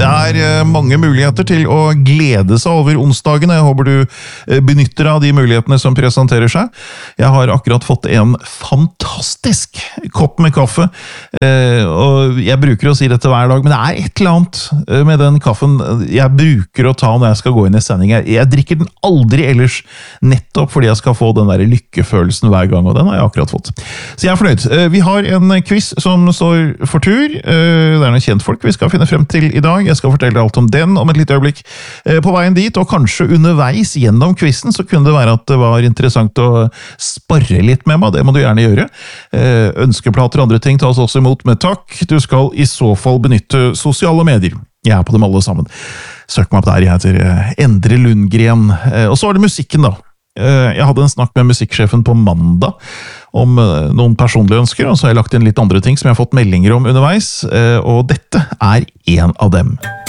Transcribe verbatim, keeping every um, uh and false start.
Det er eh, mange muligheter til å glede seg over onsdagene. Jeg håper du eh, benytter av de mulighetene som presenterer seg. Jeg har akkurat fått en fantastisk kopp med kaffe, eh, og jeg bruker å si dette hver dag, men det er et eller annet eh, med den kaffen jeg bruker å ta når jeg skal gå inn i sending. Jeg, jeg drikker den aldri ellers, nettopp fordi jeg skal få den der lykkefølelsen hver gang, og den har jeg akkurat fått. Så jeg er fornøyd. Eh, vi har en quiz som står for tur. Eh, det er noen kjentfolk vi skal finne frem til i dag. Jeg skal fortelle alt om den om et lite øyeblikk. På veien dit, og kanskje underveis gjennom quizen, så kunne det være at det var interessant å sparre litt med meg. Det må du gjerne gjøre. Ønskeplater og andre ting tas også imot med takk. Du skal i så fall benytte sosiale medier. Jeg er på dem alle sammen. Søk meg opp der, jeg heter Endre Lundgren. Og så er det musikken da. Jeg hadde en snakk med musikksjefen på mandag om noen personlige ønsker, og så har jeg lagt inn litt andre ting som jeg har fått meldinger om underveis, og dette er en av dem.